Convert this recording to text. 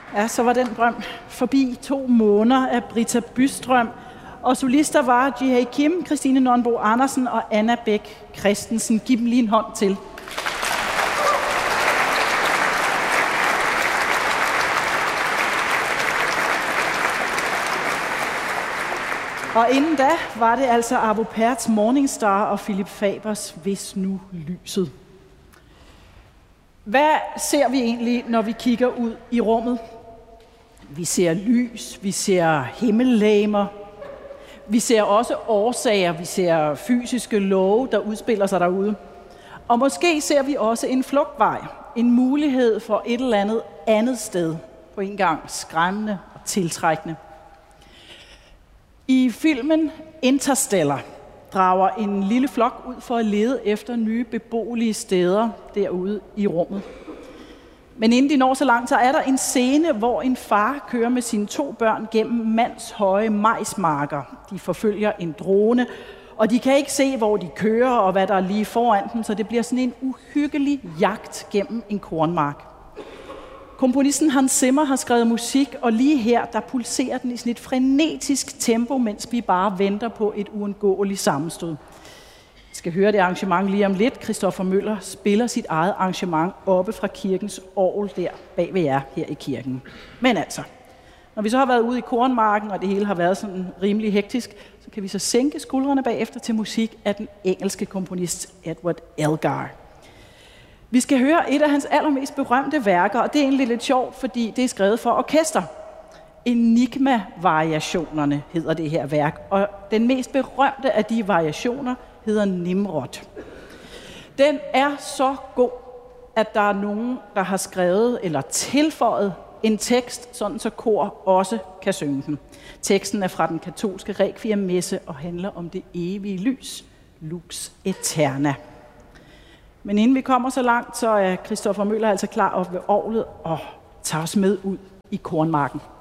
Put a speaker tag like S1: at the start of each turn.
S1: Ja, så var den drøm forbi. 2 måneder af Britta Bystrøm. Og solister var J.H. Kim, Christine Nørnbo Andersen og Anna Bæk Christensen. Giv dem lige en hånd til. Og inden da var det altså Arvo Pärts Morningstar og Philip Fabers Hvis nu lyset. Hvad ser vi egentlig, når vi kigger ud i rummet? Vi ser lys, vi ser himmellegemer, vi ser også årsager, vi ser fysiske love, der udspiller sig derude. Og måske ser vi også en flugtvej, en mulighed for et eller andet sted, på en gang skræmmende og tiltrækkende. I filmen Interstellar drager en lille flok ud for at lede efter nye beboelige steder derude i rummet. Men inden de når så langt, så er der en scene, hvor en far kører med sine 2 børn gennem mandshøje majsmarker. De forfølger en drone, og de kan ikke se, hvor de kører og hvad der er lige foran dem, så det bliver sådan en uhyggelig jagt gennem en kornmark. Komponisten Hans Zimmer har skrevet musik, og lige her, der pulserer den i sådan et frenetisk tempo, mens vi bare venter på et uundgåeligt sammenstød. Vi skal høre det arrangement lige om lidt. Christoffer Møller spiller sit eget arrangement oppe fra kirkens orgel der bag ved jer her i kirken. Men altså, når vi så har været ude i kornmarken, og det hele har været sådan rimelig hektisk, så kan vi så sænke skuldrene bagefter til musik af den engelske komponist Edward Elgar. Vi skal høre et af hans allermest berømte værker, og det er egentlig lidt sjovt, fordi det er skrevet for orkester. Enigma-variationerne hedder det her værk, og den mest berømte af de variationer hedder Nimrod. Den er så god, at der er nogen, der har skrevet eller tilføjet en tekst, sådan så kor også kan synge den. Teksten er fra den katolske Requiem-messe og handler om det evige lys, Lux Eterna. Men inden vi kommer så langt, så er Christoffer Møller altså klar op ved orglet og tager os med ud i kornmarken.